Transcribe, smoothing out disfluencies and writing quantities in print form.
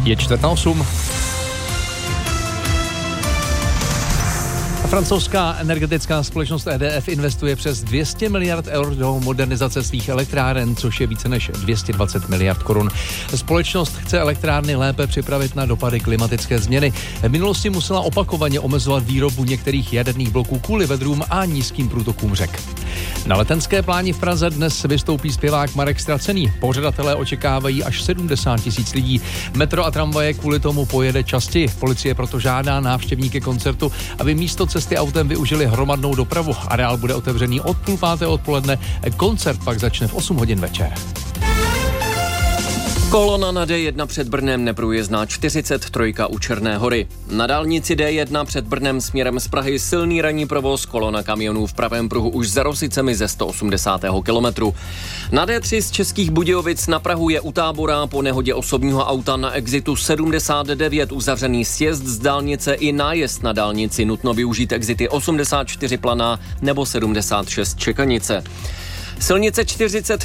Je 7:45. Francouzská energetická společnost EDF investuje přes 200 miliard eur do modernizace svých elektráren, což je více než 220 miliard korun. Společnost chce elektrárny lépe připravit na dopady klimatické změny. V minulosti musela opakovaně omezovat výrobu některých jaderných bloků kvůli vedrům a nízkým průtokům řek. Na Letenské pláni v Praze dnes vystoupí zpěvák Marek Stracený. Pořadatelé očekávají až 70 000 lidí. Metro a tramvaje kvůli tomu pojede častěji. Policie proto žádá návštěvníky koncertu, aby místo cesty autem využili hromadnou dopravu. Areál bude otevřený od 4:30 odpoledne. Koncert pak začne v 8 hodin večer. Kolona na D1 před Brnem neprůjezdná 43 u Černé Hory. Na dálnici D1 před Brnem směrem z Prahy silný ranní provoz, kolona kamionů v pravém pruhu už za Rosicemi ze 180. kilometru. Na D3 z Českých Budějovic na Prahu je u Tábora po nehodě osobního auta na exitu 79 uzavřený sjezd z dálnice i nájezd na dálnici. Nutno využít exity 84 Planá nebo 76 Čekanice. Silnice 40